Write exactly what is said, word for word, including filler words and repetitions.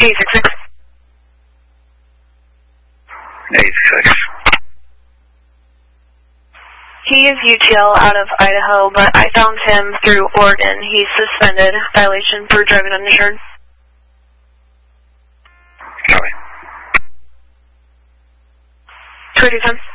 eighty-six. eighty-six. He is U T L out of Idaho, but I found him through Oregon. He's suspended, violation for driving uninsured. Copy. twenty-seven.